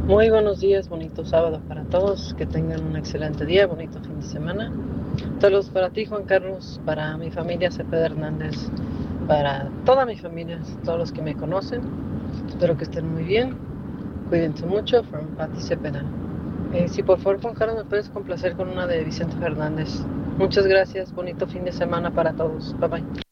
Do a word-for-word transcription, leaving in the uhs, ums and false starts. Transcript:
Muy buenos días, bonito sábado para todos, que tengan un excelente día, bonito fin de semana. Saludos para ti, Juan Carlos, para mi familia Cepeda Hernández, para toda mi familia, todos los que me conocen. Espero que estén muy bien. Cuídense mucho, from Patti Cepeda. Eh, si por favor, Juan Carlos, me puedes complacer con una de Vicente Fernández. Muchas gracias, bonito fin de semana para todos. Bye bye.